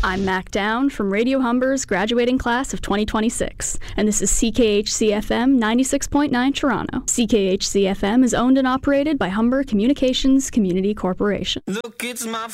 I'm Mac Down from Radio Humber's graduating class of 2026, and this is CKHC-FM 96.9 Toronto. CKHC-FM is owned and operated by Humber Communications Community Corporation. Look, it's my